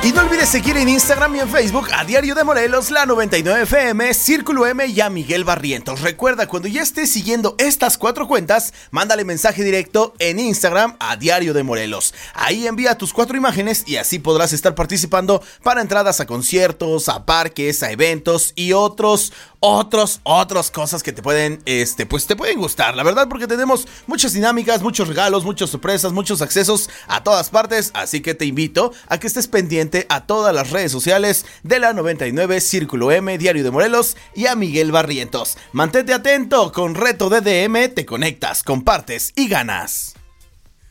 Y no olvides seguir en Instagram y en Facebook a Diario de Morelos, la 99FM, Círculo M y a Miguel Barrientos. Recuerda, cuando ya estés siguiendo estas 4 cuentas, mándale mensaje directo en Instagram a Diario de Morelos. Ahí envía tus 4 imágenes y así podrás estar participando para entradas a conciertos, a parques, a eventos y otras cosas que te pueden, pues te pueden gustar, la verdad, porque tenemos muchas dinámicas, muchos regalos, muchas sorpresas, muchos accesos a todas partes, así que te invito a que estés pendiente a todas las redes sociales de la 99 Círculo M, Diario de Morelos y a Miguel Barrientos. Mantente atento, con Reto DDM te conectas, compartes y ganas.